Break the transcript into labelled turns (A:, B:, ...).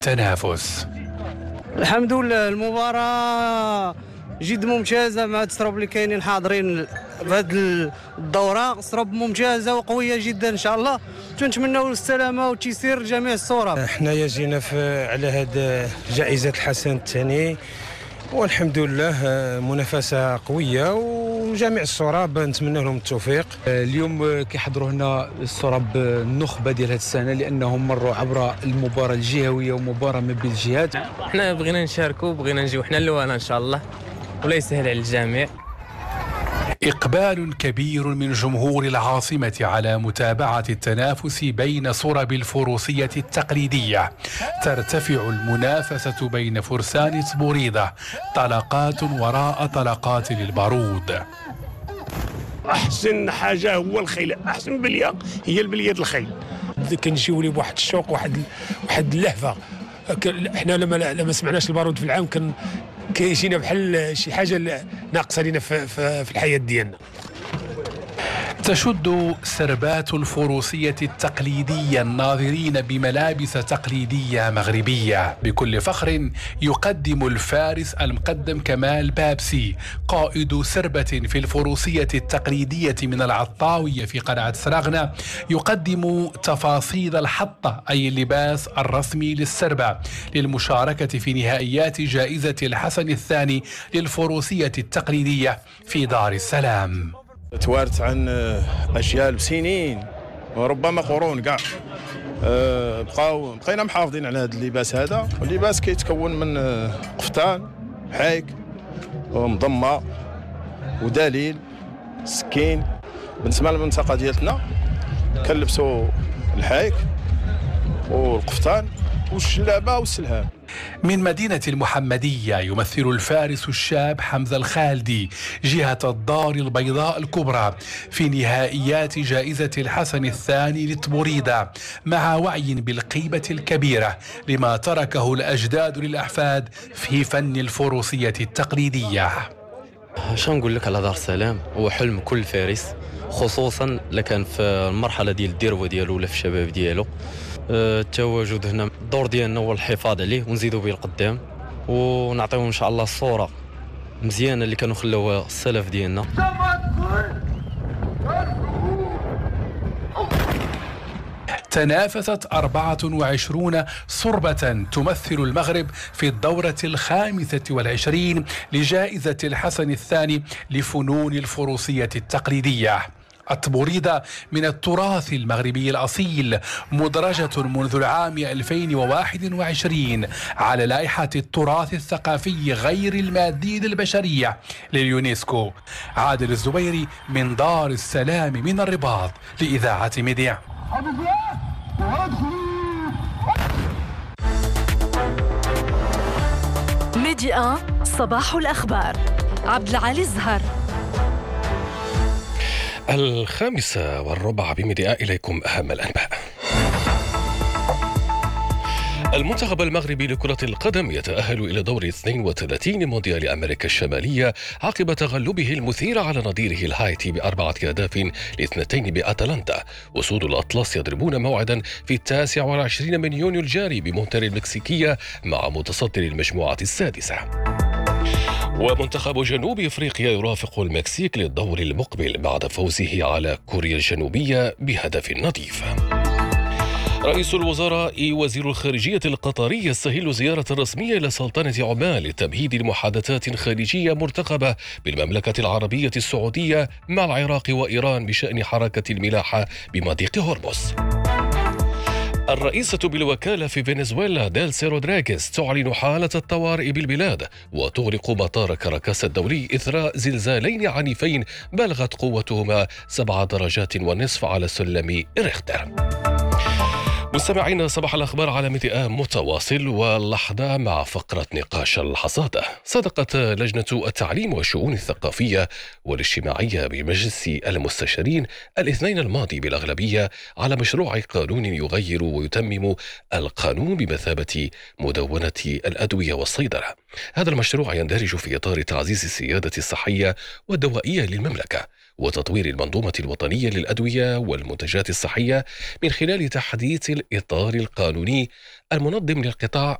A: تنافس.
B: الحمد لله المباراة جد ممتازة مع السراب اللي كاينين حاضرين بهذه الدورة، سراب ممتازة وقوية جدا إن شاء الله. تنتمنوا السلامة والتيسير لجميع السراب.
C: احنا جينا على هذه جائزة الحسن الثاني، والحمد لله منافسة قوية وجميع السراب نتمنى لهم التوفيق.
D: اليوم كيحضروا هنا السراب النخبة ديال هذه السنة لأنهم مروا عبر المباراة الجهوية ومباراة ما بين الجهات.
E: احنا بغينا نشاركوا، بغينا نجيو حنا الأول إن شاء الله، ولا يسهل على الجميع.
A: إقبال كبير من جمهور العاصمة على متابعة التنافس بين صرب الفروسية التقليدية. ترتفع المنافسة بين فرسان تبوريدة طلقات وراء طلقات للبارود.
F: أحسن حاجة هو الخيل، أحسن بلية هي البلية الخيل.
G: كنجيو لي بواحد الشوق، واحد اللهفة. احنا لما سمعناش البارود في العام كيجينا بحال شي حاجة ناقصة لنا في الحياة ديالنا.
A: تشد سربات الفروسية التقليدية الناظرين بملابس تقليدية مغربية. بكل فخر يقدم الفارس المقدم كمال بابسي قائد سربة في الفروسية التقليدية من العطاوية في قلعة سراغنة، يقدم تفاصيل الحطة أي اللباس الرسمي للسربة للمشاركة في نهائيات جائزة الحسن الثاني للفروسية التقليدية في دار السلام.
H: توارث عن أجيال بسنين وربما قرون كاع. بقينا محافظين على هذا اللباس هذا، واللباس كيتكون من قفطان، حايك ومضمة ودليل سكين. بالنسبة للمنطقة ديالتنا كنلبسوا الحايك والقفطان والشلابة والسلهام.
A: من مدينة المحمدية يمثل الفارس الشاب حمزة الخالدي جهة الدار البيضاء الكبرى في نهائيات جائزة الحسن الثاني لتبوريدة، مع وعي بالقيمة الكبيرة لما تركه الأجداد للأحفاد في فن الفروسية التقليدية.
E: شنو نقول لك على دار السلام؟ هو حلم كل فارس، خصوصا لكان في المرحلة ديال الدروة ديالو ولا في الشباب ديالو. التواجد هنا الدور ديالنا هو الحفاظ عليه ونزيدوا به القدام، ونعطيو ان شاء الله الصوره مزيانه اللي كانوا خلاوها السلف ديالنا.
A: تنافست 24 صربة تمثل المغرب في الدورة 25 لجائزة الحسن الثاني لفنون الفروسية التقليدية. التبوريدة من التراث المغربي الأصيل، مدرجة منذ العام 2021 على لائحة التراث الثقافي غير المادي للبشرية لليونسكو. عادل الزبيري من دار السلام من الرباط لإذاعة ميديا.
I: ميديا صباح الأخبار. عبد العالي الزهر.
J: 5:15 بميديا. إليكم أهم الأنباء. المنتخب المغربي لكرة القدم يتأهل إلى دور 32 مونديال أمريكا الشمالية عقب تغلبه المثير على نظيره الهايتي ب4-2 بأتلانتا. أسود الأطلس يضربون موعدا في 29 من يونيو الجاري بمونتري المكسيكية مع متصدر المجموعة السادسة. ومنتخب جنوب أفريقيا يرافق المكسيك للدور المقبل بعد فوزه على كوريا الجنوبية بهدف نظيف. رئيس الوزراء وزير الخارجية القطري يستهل زيارة رسمية إلى سلطنة عمان لتمهيد لمحادثات خارجية مرتقبة بالمملكة العربية السعودية مع العراق وإيران بشأن حركة الملاحة بمضيق هرمز. الرئيسة بالوكالة في فنزويلا ديلسي رودريغيز تعلن حالة الطوارئ بالبلاد وتغلق مطار كاراكاس الدولي إثر زلزالين عنيفين بلغت قوتهما 7.5 درجات على سلم ريختر. مستمعين صباح الأخبار على ميديا متواصل، واللحظة مع فقرة نقاش الحصادة. صدقت لجنة التعليم والشؤون الثقافية والاجتماعية بمجلس المستشارين الاثنين الماضي بالأغلبية على مشروع قانون يغير ويتمم القانون بمثابة مدونة الأدوية والصيدلة. هذا المشروع يندرج في إطار تعزيز السيادة الصحية والدوائية للمملكة وتطوير المنظومة الوطنية للأدوية والمنتجات الصحية من خلال تحديث الإطار القانوني المنظم للقطاع